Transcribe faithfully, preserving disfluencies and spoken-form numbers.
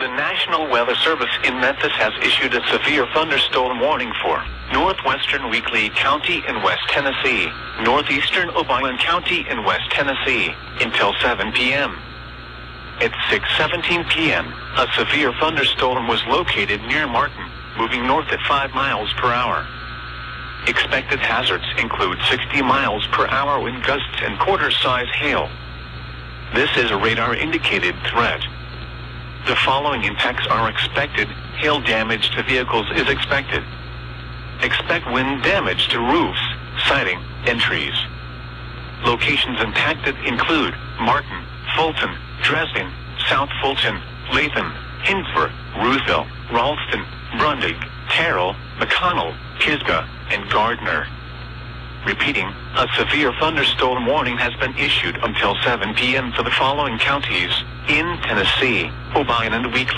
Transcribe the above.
National Weather Service in Memphis has issued a severe thunderstorm warning for northwestern Weakley County in West Tennessee, northeastern Obion County in West Tennessee, until seven p m At six seventeen p m, a severe thunderstorm was located near Martin, moving north at five miles per hour. Expected hazards include sixty miles per hour wind gusts and quarter-size hail. This is a radar-indicated threat. The following impacts are expected. Hail damage to vehicles is expected. Expect wind damage to roofs, siding, and trees. Locations impacted include Martin, Fulton, Dresden, South Fulton, Latham, Hinsburg, Ruthville, Ralston, Brundig, Terrell, McConnell, Kisga, and Gardner. Repeating, a severe thunderstorm warning has been issued until seven p m for the following counties in Tennessee: Obion and Weakley.